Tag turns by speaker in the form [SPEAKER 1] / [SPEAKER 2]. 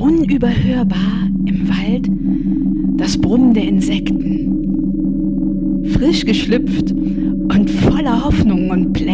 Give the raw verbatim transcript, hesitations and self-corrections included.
[SPEAKER 1] unüberhörbar im Wald das Brummen der Insekten. Frisch geschlüpft und voller Hoffnungen und Pläne